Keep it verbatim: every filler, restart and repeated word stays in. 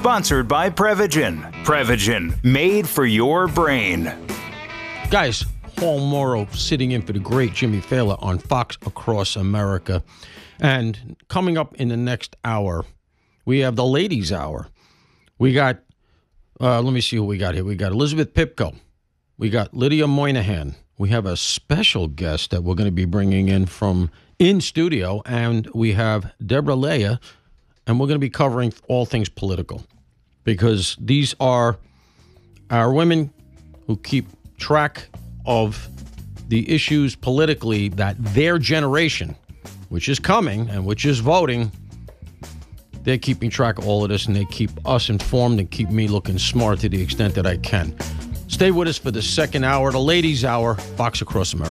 Sponsored by Prevagen. Prevagen, made for your brain. Guys, Paul Morrow sitting in for the great Jimmy Fallon on Fox Across America. And coming up in the next hour, we have the Ladies' Hour. We got, uh, let me see who we got here. We got Elizabeth Pipko. We got Lydia Moynihan. We have a special guest that we're going to be bringing in from in studio. And we have Deborah Leah. And we're going to be covering all things political. Because these are our women who keep track of the issues politically that their generation, which is coming and which is voting, they're keeping track of all of this, and they keep us informed and keep me looking smart to the extent that I can. Stay with us for the second hour, the Ladies' Hour, Fox Across America.